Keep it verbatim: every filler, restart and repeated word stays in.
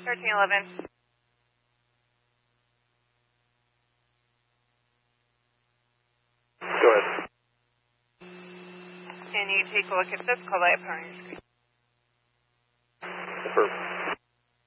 thirteen eleven. Go ahead. Can you take a look at this? Call light power on your screen. Affirm.